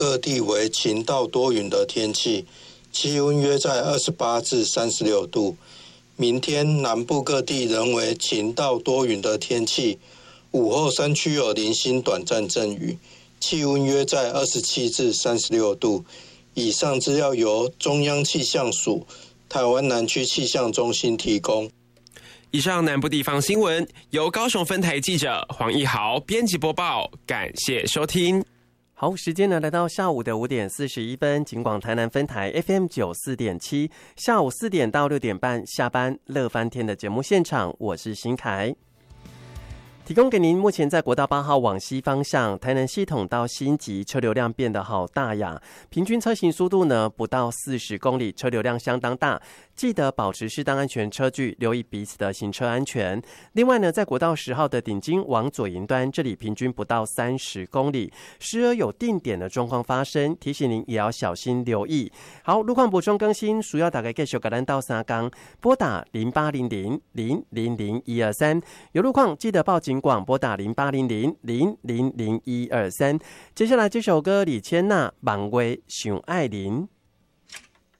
各地为晴到多云的天气，气温约在28至36度。明天南部各地仍为晴到多云的天气，午后山区有零星短暂阵雨，气温约在27至36度。以上资料由中央气象署、台湾南区气象中心提供。 以上南部地方新闻由高雄分台记者黄义豪编辑播报，感谢收听。 好，时间呢来到下午的5点41分，警广台南分台 FM 94.7，下午4点到6点半下班，乐翻天的节目现场，我是新凯。提供给您目前在国道8号往西方向台南系统到新集车流量变得好大呀，平均车行速度呢不到40公里，车流量相当大，记得保持适当安全车距，留意彼此的行车安全。另外呢，在国道10号的顶金往左营端，这里平均不到30公里，时而有定点的状况发生，提醒您也要小心留意。好，路况补充更新，需要大概继续改单到3港，拨打0800-000-123，有路况记得报警广拨打0800-000-123。接下来这首歌李千娜《梦话想爱您》。